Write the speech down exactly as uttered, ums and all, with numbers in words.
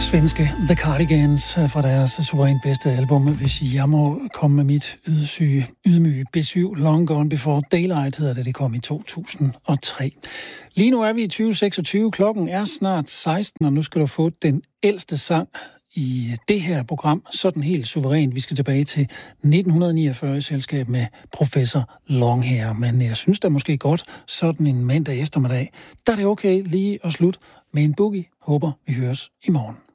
svenske The Cardigans fra deres suverænt bedste album, hvis jeg må komme med mit ydsyge, ydmyge besøg. Long Gone Before Daylight hedder det, det kom i to tusind og tre. Lige nu er vi i tyve seksogtyve, klokken er snart seksten, og nu skal du få den ældste sang i det her program, sådan helt suverænt. Vi skal tilbage til nitten niogfyrre i selskab med professor Longhair, men jeg synes da måske godt, sådan en mandag eftermiddag, der er det okay lige at slutte med en boogie. Håber, vi høres i morgen.